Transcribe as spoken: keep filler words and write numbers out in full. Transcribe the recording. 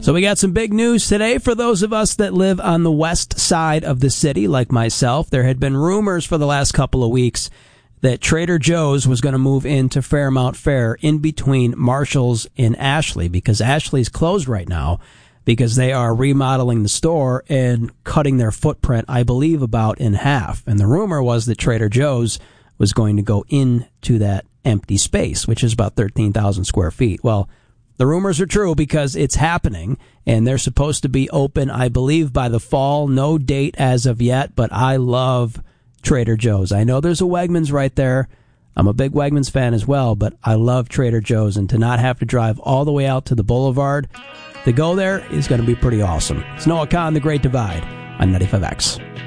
So we got some big news today for those of us that live on the west side of the city, like myself. There had been rumors for the last couple of weeks that Trader Joe's was going to move into Fairmount Fair in between Marshall's and Ashley, because Ashley's closed right now because they are remodeling the store and cutting their footprint, I believe, about in half. And the rumor was that Trader Joe's was going to go into that empty space, which is about thirteen thousand square feet. Well, the rumors are true because it's happening, and they're supposed to be open, I believe, by the fall. No date as of yet, but I love Trader Joe's. I know there's a Wegmans right there. I'm a big Wegmans fan as well, but I love Trader Joe's, and to not have to drive all the way out to the boulevard to go there is going to be pretty awesome. It's Noah Kahn, The Great Divide, on ninety-five X.